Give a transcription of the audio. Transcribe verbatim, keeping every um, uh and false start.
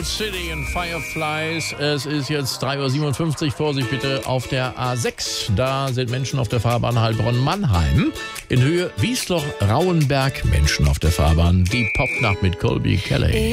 Old City und Fireflies. Es ist jetzt drei Uhr siebenundfünfzig. Vorsicht bitte auf der A sechs. Da sind Menschen auf der Fahrbahn Heilbronn-Mannheim. In Höhe Wiesloch-Rauenberg Menschen auf der Fahrbahn. Die Popnacht mit Colby Kelly.